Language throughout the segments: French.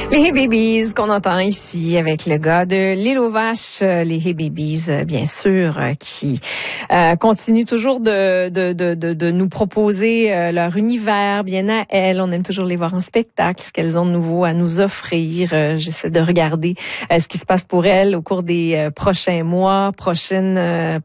Les Hey Babies qu'on entend ici avec le gars de l'Île aux Vaches, les Hey Babies, bien sûr, qui continuent toujours de nous proposer leur univers bien à elles. On aime toujours les voir en spectacle, ce qu'elles ont de nouveau à nous offrir. J'essaie de regarder ce qui se passe pour elles au cours des prochains mois, prochaines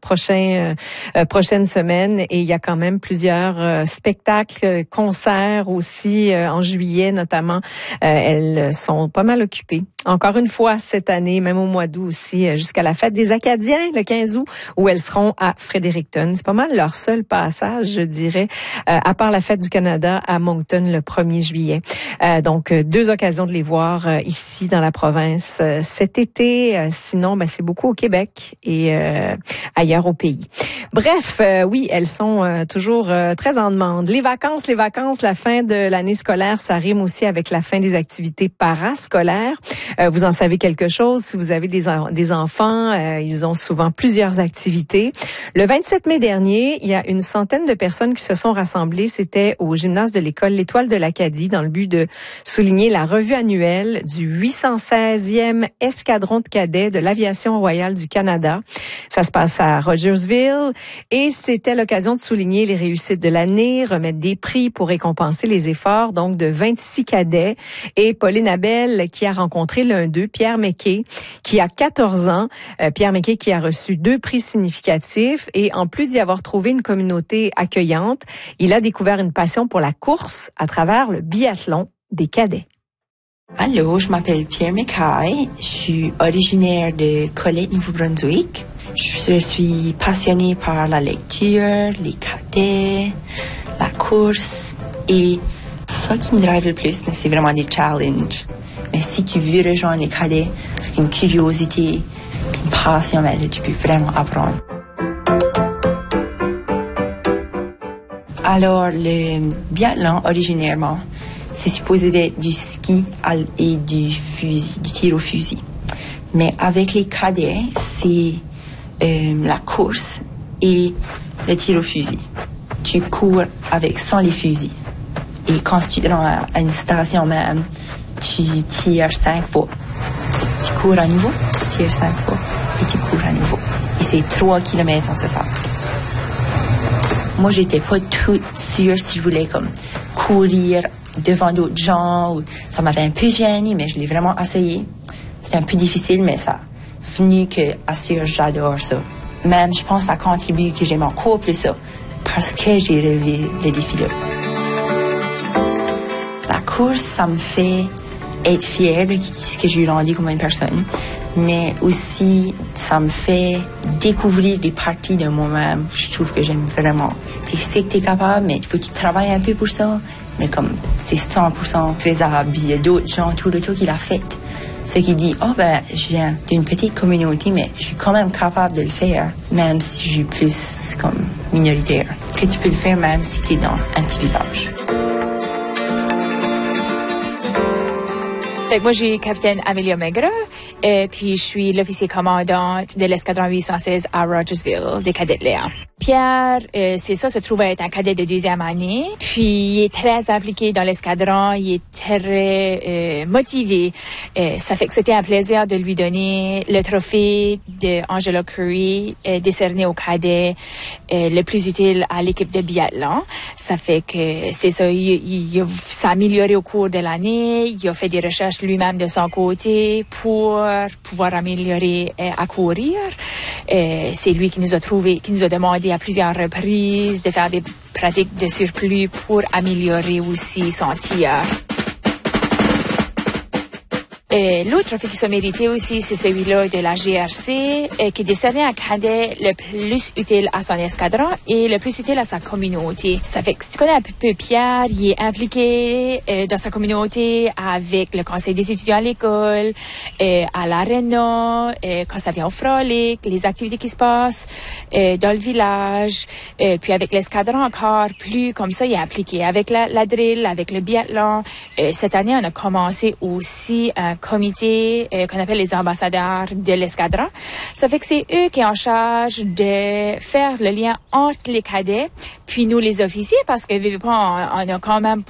semaines. Et il y a quand même plusieurs spectacles, concerts aussi en juillet notamment. Elles sont pas mal occupées. Encore une fois cette année, même au mois d'août aussi, jusqu'à la fête des Acadiens, le 15 août, où elles seront à Fredericton. C'est pas mal leur seul passage, je dirais, à part la fête du Canada à Moncton le 1er juillet. Donc, deux occasions de les voir ici dans la province cet été. Sinon, c'est beaucoup au Québec et ailleurs au pays. Bref, oui, elles sont toujours très en demande. Les vacances, la fin de l'année scolaire, ça rime aussi avec la fin des activités parascolaires. Vous en savez quelque chose. Si vous avez des enfants, ils ont souvent plusieurs activités. Le 27 mai dernier, il y a une centaine de personnes qui se sont rassemblées. C'était au gymnase de l'école L'Étoile de l'Acadie dans le but de souligner la revue annuelle du 816e escadron de cadets de l'Aviation royale du Canada. Ça se passe à Rogersville et c'était l'occasion de souligner les réussites de l'année, remettre des prix pour récompenser les efforts donc de 26 cadets et Pauline Abel qui a rencontré l'un d'eux, Pierre McKay, qui a 14 ans. Pierre McKay qui a reçu 2 prix significatifs et en plus d'y avoir trouvé une communauté accueillante, il a découvert une passion pour la course à travers le biathlon des cadets. Allô, je m'appelle Pierre McKay, je suis originaire de Colette, Nouveau-Brunswick. Je suis passionnée par la lecture, les cadets, la course et ce qui me drive le plus, c'est vraiment des challenges. Mais si tu veux rejoindre les cadets avec une curiosité, une passion, tu peux vraiment apprendre. Alors, le biathlon, originairement, c'est supposé être du ski et du tir au fusil. Mais avec les cadets, c'est la course et le tir au fusil. Tu cours sans les fusils. Et quand tu te rends à une station même, tu tires 5 fois. Tu cours à nouveau, tu tires 5 fois et tu cours à nouveau. Et c'est 3 kilomètres en total. Moi, j'étais pas toute sûre si je voulais courir devant d'autres gens. Ça m'avait un peu gênée, mais je l'ai vraiment essayé. C'était un peu difficile, mais ça venu que, assure, j'adore ça. Même, je pense, ça contribue que j'aime encore plus ça, parce que j'ai relevé les défis-là. La course, ça me fait être fière de ce que j'ai rendu comme une personne, mais aussi, ça me fait découvrir des parties de moi-même. Je trouve que j'aime vraiment. Tu sais que tu es capable, mais il faut que tu travailles un peu pour ça, mais c'est 100% faisable. Il y a d'autres gens tout le temps qui l'ont fait. Ce qui dit, je viens d'une petite communauté, mais je suis quand même capable de le faire, même si je suis plus minoritaire. Que tu peux le faire même si tu es dans un petit village. Moi, je suis capitaine Amélia Maigre, puis je suis l'officier commandante de l'escadron 816 à Rogersville, des cadets de Léa. Pierre, c'est ça, se trouve être un cadet de 2e année, puis il est très impliqué dans l'escadron, il est très motivé. Ça fait que c'était un plaisir de lui donner le trophée de Angela Curry, décerné au cadet le plus utile à l'équipe de biathlon. Ça fait que c'est ça, il s'est amélioré au cours de l'année, il a fait des recherches lui-même de son côté pour pouvoir améliorer à courir. C'est lui qui nous a demandé à plusieurs reprises de faire des pratiques de surplus pour améliorer aussi son tir. L'autre trophée qui se méritait aussi, c'est celui-là de la GRC, qui décernait un cadet le plus utile à son escadron et le plus utile à sa communauté. Ça fait que si tu connais un peu Pierre, il est impliqué dans sa communauté avec le conseil des étudiants à l'école, à l'aréna, quand ça vient au frolic, les activités qui se passent dans le village, puis avec l'escadron encore plus comme ça, il est impliqué avec la drill, avec le biathlon. Cette année, on a commencé aussi un comité qu'on appelle les ambassadeurs de l'escadron. Ça fait que c'est eux qui sont en charge de faire le lien entre les cadets puis nous les officiers, parce que on a quand même